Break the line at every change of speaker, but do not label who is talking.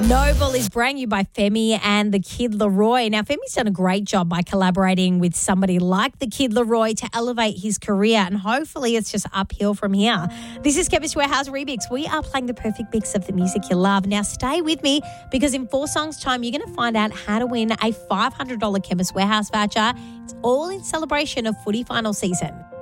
Noble is brand new by Femi and the Kid Laroi. Now, Femi's done a great job by collaborating with somebody like the Kid Laroi to elevate his career, and hopefully it's just uphill from here. This is Chemist Warehouse Remix. We are playing the perfect mix of the music you love. Now, stay with me because in 4 songs' time, you're going to find out how to win a $500 Chemist Warehouse voucher. It's all in celebration of footy final season.